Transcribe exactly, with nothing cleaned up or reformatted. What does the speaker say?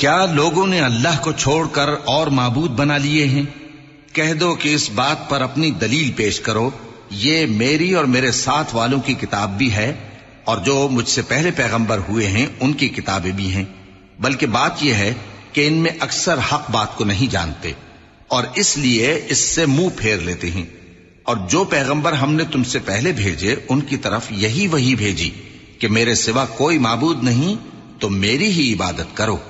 क्या लोगों ने अल्लाह को छोड़कर और माबूद बना लिए हैं? कह दो कि इस बात पर अपनी दलील पेश करो, ये मेरी और मेरे साथ वालों की किताब भी है और जो मुझसे पहले पैगंबर हुए हैं उनकी किताबें भी हैं। बल्कि बात यह है कि इनमें अक्सर हक बात को नहीं जानते और इसलिए इससे मुंह फेर लेते हैं। और जो पैगंबर हमने तुमसे पहले भेजे उनकी तरफ यही वही भेजी कि मेरे सिवा कोई माबूद नहीं, तो मेरी ही इबादत करो।